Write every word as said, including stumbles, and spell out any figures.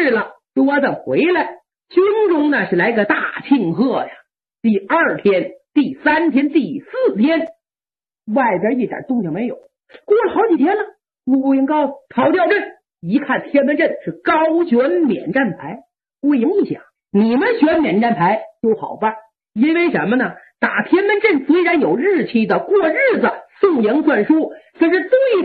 日了，多子回来，军中呢是来个大庆贺呀。第二天、第三天、第四天，外边一点动静没有。过了好几天了，吴英高跑调阵，一看天门阵是高悬免战牌。吴英一想，你们选免战牌就好办，因为什么呢？打天门阵虽然有日期的过日子，送赢算输，可是对